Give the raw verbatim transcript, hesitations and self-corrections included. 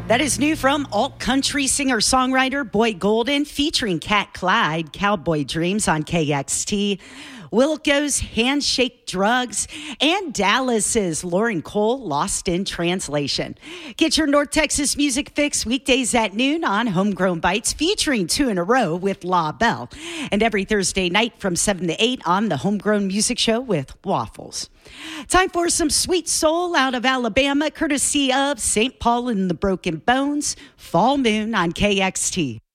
That is new from alt country singer-songwriter Boyd Golden featuring Cat Clyde, Cowboy Dreams on K X T. Wilco's Handshake Drugs, and Dallas's Lauren Cole, Lost in Translation. Get your North Texas music fix weekdays at noon on Homegrown Bites, featuring two in a row with La Belle, and every Thursday night from seven to eight on the Homegrown Music Show with Waffles. Time for some sweet soul out of Alabama, courtesy of Saint Paul and the Broken Bones, Fall Moon on K X T.